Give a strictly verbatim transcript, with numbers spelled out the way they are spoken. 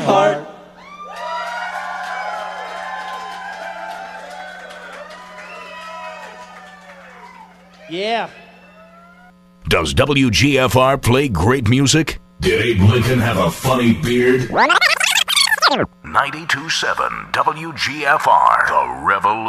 Heart. Yeah. Does W G F R play great music? Did Abe Lincoln have a funny beard? ninety-two point seven W G F R, The Revolution.